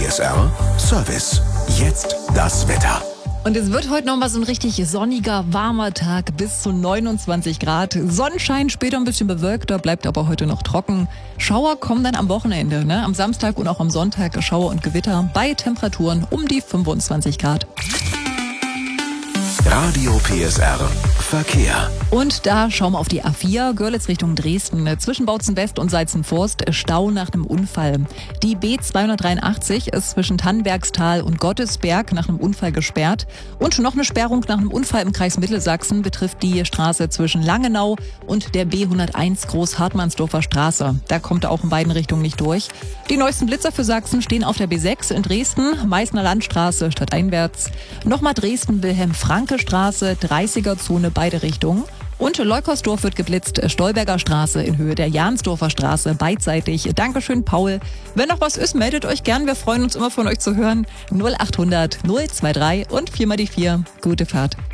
PSR Service. Jetzt das Wetter. Und es wird heute nochmal so ein richtig sonniger, warmer Tag bis zu 29 Grad. Sonnenschein, später ein bisschen bewölkter, bleibt aber heute noch trocken. Schauer kommen dann am Wochenende, Am Samstag und auch am Sonntag Schauer und Gewitter bei Temperaturen um die 25 Grad. Radio PSR Verkehr. Und da schauen wir auf die A4, Görlitz Richtung Dresden. Zwischen Bautzen West und Salzenforst Stau nach einem Unfall. Die B283 ist zwischen Tannbergstal und Gottesberg nach einem Unfall gesperrt. Und noch eine Sperrung nach einem Unfall im Kreis Mittelsachsen betrifft die Straße zwischen Langenau und der B101 Großhartmannsdorfer Straße. Da kommt er auch in beiden Richtungen nicht durch. Die neuesten Blitzer für Sachsen stehen auf der B6 in Dresden, Meißner Landstraße stadteinwärts. Nochmal Dresden-Wilhelm-Franke-Straße, 30er-Zone beide Richtungen. Und Leukersdorf wird geblitzt, Stolberger Straße in Höhe der Jansdorfer Straße beidseitig. Dankeschön, Paul. Wenn noch was ist, meldet euch gern. Wir freuen uns immer von euch zu hören. 0800 023 und 4x4. Gute Fahrt.